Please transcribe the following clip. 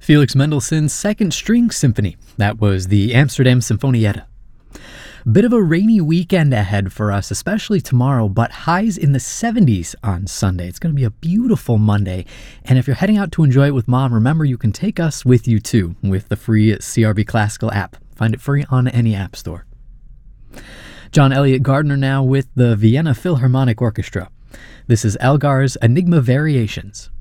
Felix Mendelssohn's Second String Symphony. That was the Amsterdam Sinfonietta. Bit of a rainy weekend ahead for us, especially tomorrow, but highs in the 70s on Sunday. It's going to be a beautiful Monday. And if you're heading out to enjoy it with Mom, remember you can take us with you too with the free CRB Classical app. Find it free on any app store. John Elliott Gardner now with the Vienna Philharmonic Orchestra. This is Elgar's Enigma Variations.